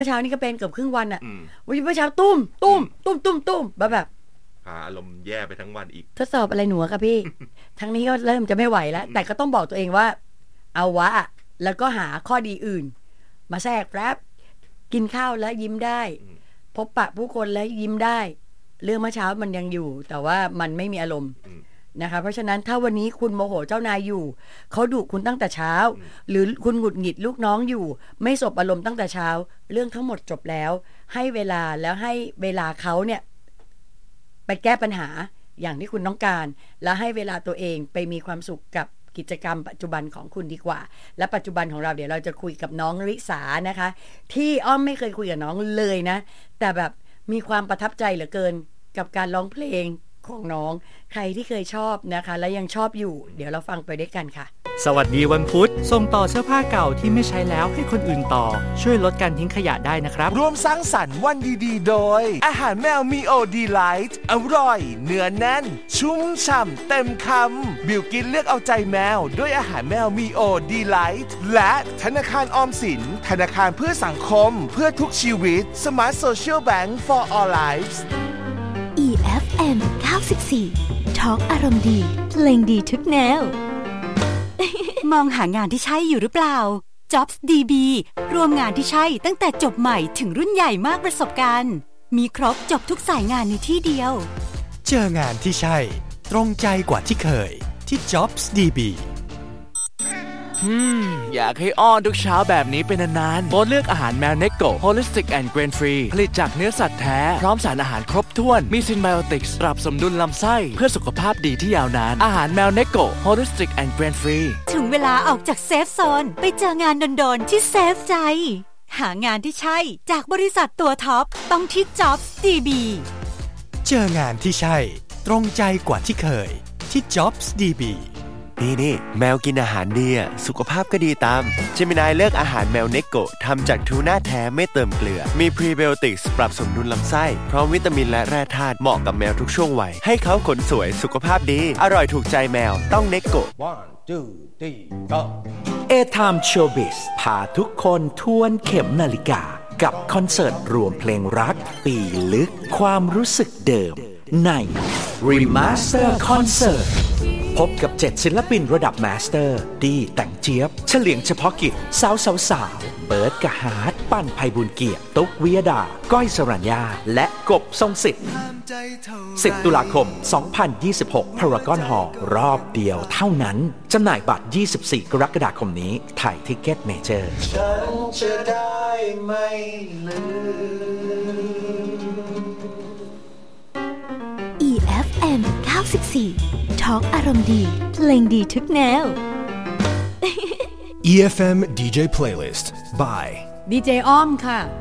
เช้านี่ก็เป็นเกือบครึ่งวันอ่ะวันนี้เช้าตุ้มแบบอารมณ์แย่ไปทั้งวันอีกทดสอบอะไรหนูครับพี่ ทั้งนี้ก็เริ่มจะไม่ไหวแล้วแต่ก็ต้องบอกตัวเองว่าเอาวะแล้วก็หาข้อดีอื่นมาแทรกแป๊บกินข้าวแล้วยิ้มได้พบปะผู้คนแล้วยิ้มได้เรื่องเมื่อเช้ามันยังอยู่แต่ว่ามันไม่มีอารมณ์นะคะเพราะฉะนั้นถ้าวันนี้คุณโมโหเจ้านายอยู่เขาดุคุณตั้งแต่เช้าหรือคุณหงุดหงิดลูกน้องอยู่ไม่สบอารมณ์ตั้งแต่เช้าเรื่องทั้งหมดจบแล้วให้เวลาแล้วให้เวลาเขาเนี่ยไปแก้ปัญหาอย่างที่คุณต้องการแล้วให้เวลาตัวเองไปมีความสุขกับกิจกรรมปัจจุบันของคุณดีกว่าและปัจจุบันของเราเดี๋ยวเราจะคุยกับน้องริสานะคะที่อ้อมไม่เคยคุยกับน้องเลยนะแต่แบบมีความประทับใจเหลือเกินกับการร้องเพลงของน้องใครที่เคยชอบนะคะและยังชอบอยู่เดี๋ยวเราฟังไปด้วยกันค่ะสวัสดีวันพุธส่งต่อเสื้อผ้าเก่าที่ไม่ใช้แล้วให้คนอื่นต่อช่วยลดการทิ้งขยะได้นะครับร่วมสร้างสรรค์วันดีๆโดยอาหารแมวมีโอดีไลท์อร่อยเนื้อแน่นชุ่มฉ่ำเต็มคำบิวกินเลือกเอาใจแมวด้วยอาหารแมวมีโอดีไลท์และธนาคารออมสินธนาคารเพื่อสังคมเพื่อทุกชีวิต Smart Social Bank for All Lives EFM 94 Talk อารมณ์ดีเพลงดีทุกแนว มองหางานที่ใช่อยู่หรือเปล่า Jobs DB รวมงานที่ใช่ตั้งแต่จบใหม่ถึงรุ่นใหญ่มากประสบการณ์มีครบจบทุกสายงานในที่เดียวเจองานที่ใช่ตรงใจกว่าที่เคยที่ Jobs DB อยากให้อ้อนทุกเช้าแบบนี้เป็นนานๆโปรดเลือกอาหารแมวเนโก Holistic and Grain Free ผลิตจากเนื้อสัตว์แท้พร้อมสารอาหารครบถ้วนมีซินไบโอติกส์ปรับสมดุลลำไส้เพื่อสุขภาพดีที่ยาวนานอาหารแมวเนโก Holistic and Grain Free ถึงเวลาออกจากเซฟโซนไปเจองานโดนๆที่เซฟใจหางานที่ใช่จากบริษัทตัวท็อปต้องที่ Jobs DB เจองานที่ใช่ตรงใจกว่าที่เคยที่ Jobs DB นี่แมวกินอาหารดีสุขภาพก็ดีตามเจมินายเลือกอาหารแมวเนโกทำจากทูน่าแท้ไม่เติมเกลือมีพรีไบโอติกส์ปรับสมดุลลำไส้พร้อมวิตามินและแร่ธาตุเหมาะกับแมวทุกช่วงวัยให้เขาขนสวยสุขภาพดีอร่อยถูกใจแมวต้องเนโก 1 2 3 go A-Time Showbiz พาทุกคนทวนเข็มนาฬิกากับคอนเสิร์ตรวมเพลงรักปีลึกความรู้สึกเดิมใน Remaster Concertพบกับ7ศิลปินระดับมาสเตอร์ดีแต่งเจี๊ยบเฉลียงเฉพาะกิจสาวเบิร์ดกะฮาร์ดปั้นไพบุญเกียรติตุ๊กวิยดาก้อยสรัญญาและกบทรงสิทธิ์10 ตุลาคม 2026 Paragon Hall รอบเดียวเท่านั้นจำหน่ายบัตร24 กรกฎาคมนี้ไทยทิกเก็ตเมเจอร์ฉันจะได้ไม่ลืม EFM 94 Talk อารมณ์ดีเพลงดีทุกแนว EFM DJ Playlist by DJ อ้อมค่ะ